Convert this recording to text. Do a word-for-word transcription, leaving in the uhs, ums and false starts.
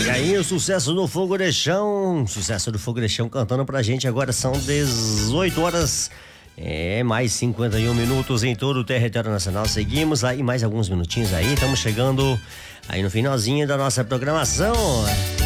aí, o sucesso do Fogo de Chão, sucesso do Fogo de Chão cantando pra gente. Agora são dezoito horas, é, mais cinquenta e um minutos em todo o território nacional. Seguimos aí mais alguns minutinhos aí, estamos chegando aí no finalzinho da nossa programação.